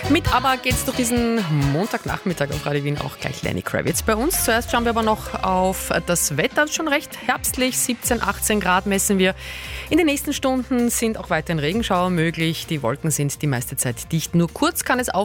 Mit aber geht's durch diesen Montagnachmittag auf Radio Wien auch gleich Lenny Kravitz bei uns. Zuerst schauen wir aber noch auf das Wetter. Schon recht herbstlich, 17, 18 Grad messen wir. In den nächsten Stunden sind auch weiterhin Regenschauer möglich. Die Wolken sind die meiste Zeit dicht. Nur kurz kann es